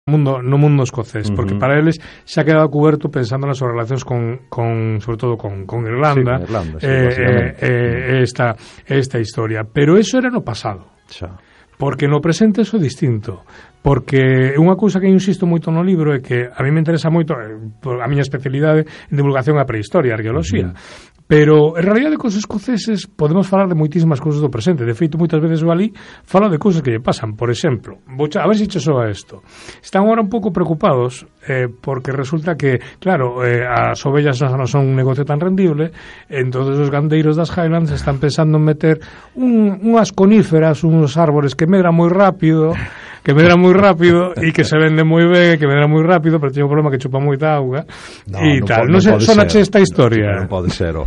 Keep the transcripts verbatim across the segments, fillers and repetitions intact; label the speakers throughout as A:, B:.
A: mundo no mundo escocés, porque
B: uh-huh.
A: para eles xa quedaba cuberto pensando nas súas relacións con, con sobre todo con, con Irlanda,
B: sí, con Irlanda sí,
A: eh, eh, eh, esta, esta historia, pero eso era no pasado
B: xa.
A: Porque no presente eso é distinto, porque unha cousa que eu insisto moito no libro é que a mí me interesa moito a miña especialidade en divulgación a prehistoria, arqueoloxía, uh-huh. Pero, en realidade, cos escoceses podemos falar de moitísimas cousas do presente. De feito, moitas veces o ali fala de cousas que lle pasan. Por exemplo, vou a ver se che soa isto. Están agora un pouco preocupados eh, porque resulta que, claro, eh, as ovellas non son un negocio tan rendible, entonces os gandeiros das Highlands están pensando en meter un, unhas coníferas, uns árbores que medran moi rápido, que medran moi rápido e que se venden moi ben, que medran moi rápido, pero teñen un problema que chupa moita auga
B: no,
A: e
B: non
A: tal.
B: Po, non,
A: non,
B: non
A: sonache esta historia.
B: Non pode ser, oh.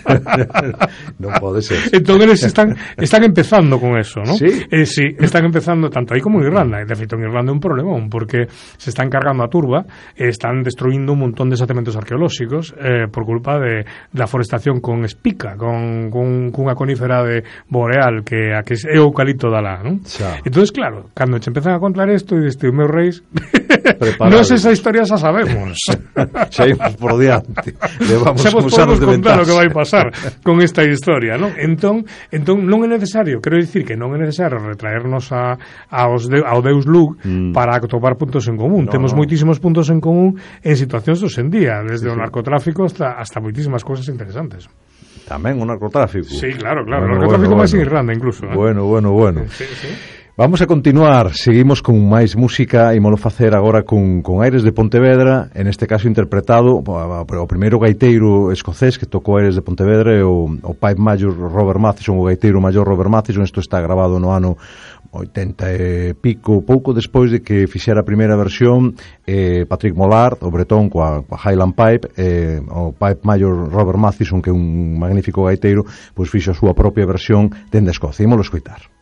B: Non pode ser.
A: Entón eles están están empezando con eso, ¿no?
B: Sí.
A: Eh, sí, están empezando tanto aí como en Irlanda. De feito, en Irlanda é un problemón porque se están cargando a turba, e están destruindo un montón de xacementos arqueolóxicos eh, por culpa de da forestación con espica, con, con cunha conífera de boreal que a que é o eucalipto da lá, ¿no?
B: Xa.
A: Entonces, claro, cando che empezan a contar isto e diste, meus reis, non sei esa historia xa sabemos.
B: Xa imos por diante. Levamos
A: xa
B: uns anos de ventaxa.
A: Lo que vai pasar con esta historia, ¿no? Entón, entón non é necesario, quero dicir que non é necesario retraernos a, aos de, ao Deus Luke mm. para atopar puntos en común. No, Temos no. moitísimos puntos en común en situacións dos en día, desde sí, o narcotráfico hasta, hasta moitísimas cosas interesantes.
B: Tamén o narcotráfico.
A: Sí, claro, claro.
B: Bueno,
A: o narcotráfico
B: bueno,
A: máis
B: bueno.
A: en Irlanda, incluso. ¿eh?
B: Bueno, bueno, bueno.
A: Sí, sí.
B: Vamos a continuar, seguimos con máis música e molo facer agora con, con Aires de Pontevedra, en este caso interpretado o primeiro gaiteiro escocés que tocou Aires de Pontevedra é o, o Pipe Major Robert Mathieson, o gaiteiro maior Robert Mathieson. Isto está grabado no ano oitenta e pico, pouco despois de que fixera a primeira versión eh, Patrick Mollard, o bretón coa, coa Highland Pipe, eh, o Pipe Major Robert Mathieson, que é un magnífico gaiteiro, pois fixo a súa propia versión dende Escocia. Ímolo escoitar.